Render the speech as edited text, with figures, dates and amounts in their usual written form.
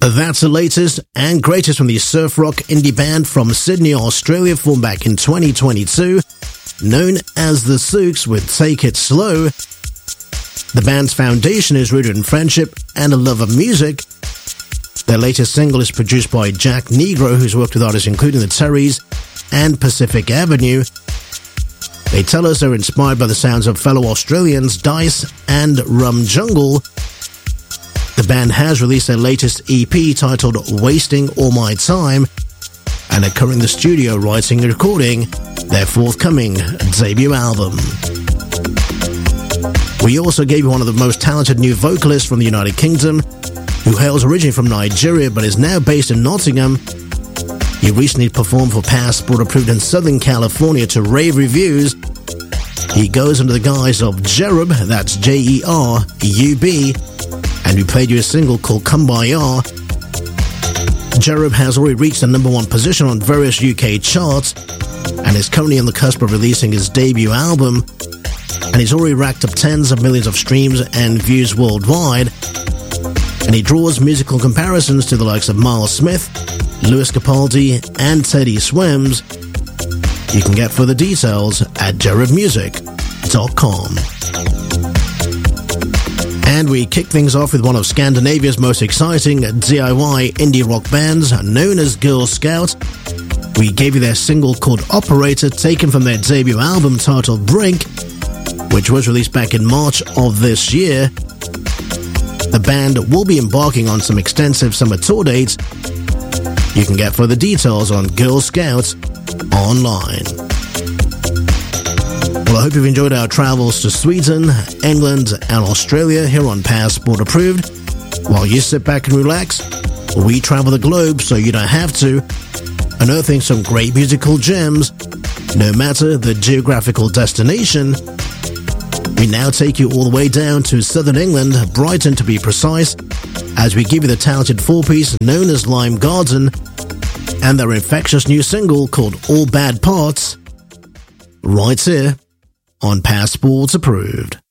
That's the latest and greatest from the surf rock indie band from Sydney, Australia, formed back in 2022, known as The Sooks with Take It Slow. The band's foundation is rooted in friendship and a love of music. Their latest single is produced by Jack Negro, who's worked with artists including the Terrys and Pacific Avenue. They tell us they're inspired by the sounds of fellow Australians Dice and Rum Jungle. The band has released their latest EP titled Wasting All My Time and are currently in the studio writing and recording their forthcoming debut album. We also gave you one of the most talented new vocalists from the United Kingdom, who hails originally from Nigeria but is now based in Nottingham. He recently performed for Passport Approved in Southern California to rave reviews. He goes under the guise of Jerub, that's J-E-R-U-B, and we played you a single called Kumbaya. Jerub has already reached the #1 position on various UK charts and is currently on the cusp of releasing his debut album, and he's already racked up tens of millions of streams and views worldwide. And he draws musical comparisons to the likes of Miles Smith, Lewis Capaldi, and Teddy Swims. You can get further details at jerubmusic.com. And we kick things off with one of Scandinavia's most exciting DIY indie rock bands, known as Girl Scout. We gave you their single called Operator, taken from their debut album titled Brink, which was released back in March of this year. The band will be embarking on some extensive summer tour dates. You can get further details on Girl Scout online. Well, I hope you've enjoyed our travels to Sweden, England, and Australia here on Passport Approved. While you sit back and relax, we travel the globe so you don't have to, unearthing some great musical gems, no matter the geographical destination. We now take you all the way down to southern England, Brighton to be precise, as we give you the talented four-piece known as Lime Garden and their infectious new single called All Bad Parts, right here on Passport Approved.